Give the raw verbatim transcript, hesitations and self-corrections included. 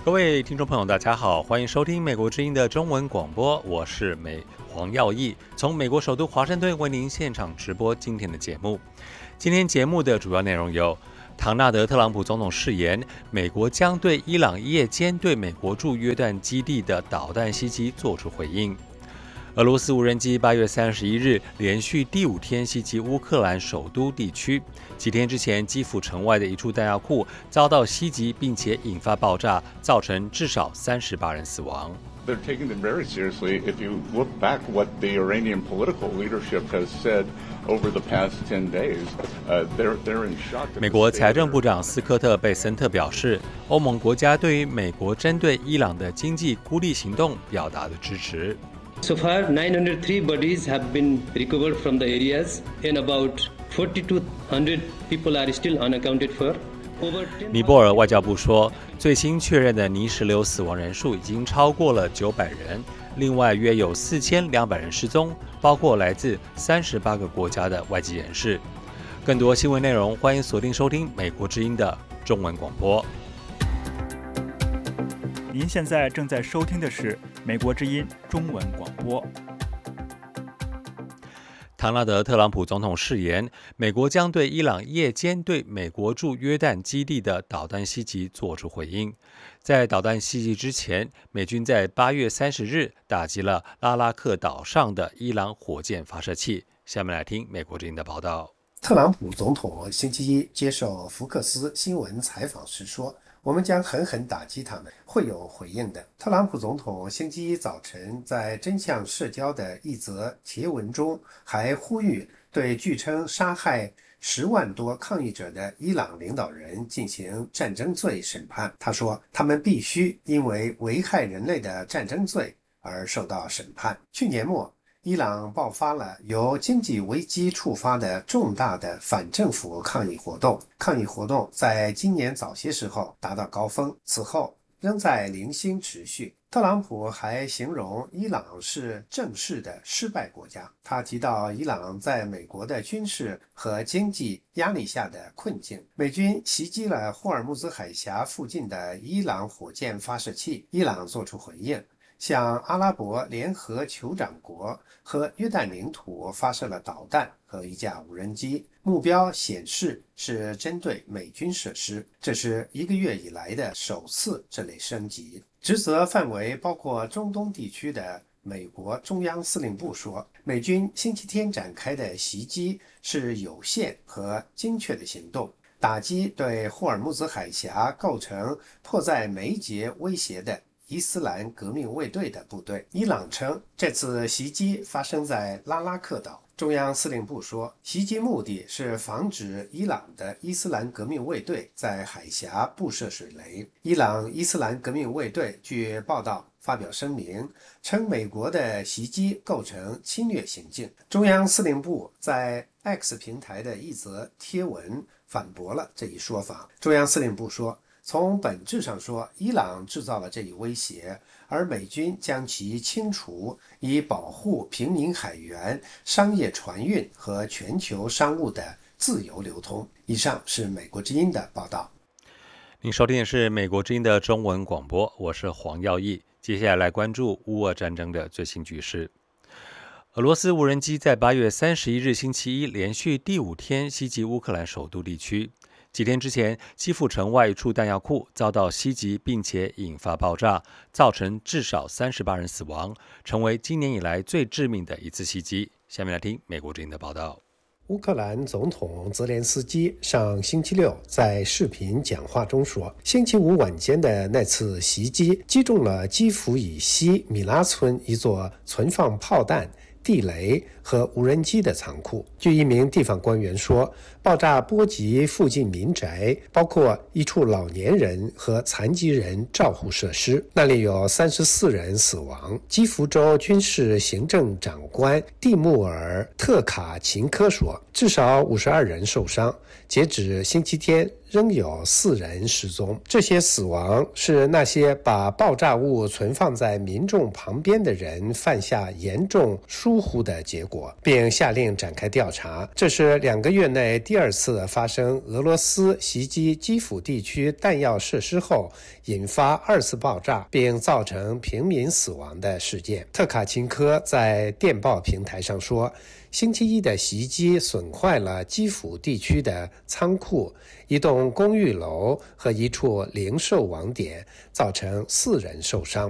各位听众朋友大家好，欢迎收听美国之音的中文广播，我是美黄耀义，从美国首都华盛顿为您现场直播今天的节目。今天节目的主要内容有：唐纳德·特朗普总统誓言，美国将对伊朗夜间对美国驻约旦基地的导弹袭击作出回应；俄罗斯无人机八月三十一日连续第五天袭击乌克兰首都地区。几天之前，基辅城外的一处弹药库遭到袭击，并且引发爆炸，造成至少三十八人死亡。 They're taking them very seriously. If you look back what the Iranian political leadership has said over the past ten days, uh, they're, they're in shock. 美国财政部长斯科特·贝森特表示，欧盟国家对于美国针对伊朗的经济孤立行动表达了支持。 So far, nine hundred three bodies have been recovered from the areas, and about forty-two hundred people are still unaccounted for. 尼泊尔外交部说，最新确认的泥石流死亡人数已经超过了九百人，另外约有四千两百人失踪，包括来自三十八个国家的外籍人士。更多新闻内容，欢迎锁定收听美国之音的中文广播。 您现在正在收听的是美国之音中文广播。 唐纳德·特朗普总统誓言，美国将对伊朗夜间对美国驻约旦基地的导弹袭击作出回应。在导弹袭击之前，美军在八月三十日打击了拉拉克岛上的伊朗火箭发射器。下面来听美国之音的报道。 特朗普总统星期一接受福克斯新闻采访时说，我们将狠狠打击他们，会有回应的。特朗普总统星期一早晨在真相社交的一则贴文中，还呼吁对据称杀害十万多抗议者的伊朗领导人进行战争罪审判。他说，他们必须因为危害人类的战争罪而受到审判。去年末，伊朗爆发了由经济危机触发的重大的反政府抗议活动，抗议活动在今年早些时候达到高峰，此后仍在零星持续。特朗普还形容伊朗是正式的失败国家，他提到伊朗在美国的军事和经济压力下的困境。美军袭击了霍尔木兹海峡附近的伊朗火箭发射器，伊朗作出回应，向阿拉伯联合酋长国和约旦领土发射了导弹和一架无人机，目标显示是针对美军设施，这是一个月以来的首次这类升级。职责范围包括中东地区的美国中央司令部说，美军星期天展开的袭击是有限和精确的行动，打击对霍尔木兹海峡构成迫在眉睫威胁的伊斯兰革命卫队的部队。伊朗称这次袭击发生在拉拉克岛。中央司令部说，袭击目的是防止伊朗的伊斯兰革命卫队在海峡布设水雷。伊朗伊斯兰革命卫队据报道发表声明，称美国的袭击构成侵略行径。中央司令部在 X 平台的一则贴文反驳了这一说法。中央司令部说，从本质上说，伊朗制造了这一威胁，而美军将其清除，以保护平民海员、商业船运和全球商务的自由流通。以上是美国之音的报道。 您收听的是美国之音的中文广播，我是黄耀义。接下来来关注乌俄战争的最新局势。俄罗斯无人机在八月三十一日星期一连续第五天袭击乌克兰首都地区。几天之前，基辅城外一处弹药库遭到袭击，并且引发爆炸，造成至少三十八人死亡，成为今年以来最致命的一次袭击。下面来听美国之音的报道。 乌克兰总统泽连斯基上星期六在视频讲话中说，星期五晚间的那次袭击击中了基辅以西米拉村一座存放炮弹、地雷和无人机的仓库。据一名地方官员说，爆炸波及附近民宅，包括一处老年人和残疾人照护设施，那里有三十四人死亡。基辅州军事行政长官蒂穆尔特卡琴科说，至少五十二人受伤。截止星期天， 仍有四人失踪。这些死亡是那些把爆炸物存放在民众旁边的人犯下严重疏忽的结果，并下令展开调查。这是两个月内第二次发生俄罗斯袭击基辅地区弹药设施后引发二次爆炸并造成平民死亡的事件。特卡钦科在电报平台上说，星期一的袭击损坏了基辅地区的仓库、一栋公寓楼和一处零售网点，造成四人受伤。